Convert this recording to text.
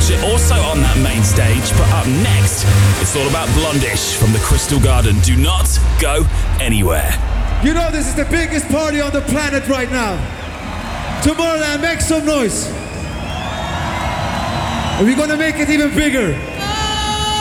Bullshit also on that main stage, but up next, it's all about Blondish from the Crystal Garden. Do not go anywhere. You know this is the biggest party on the planet right now. Tomorrowland, make some noise. And we're gonna make it even bigger.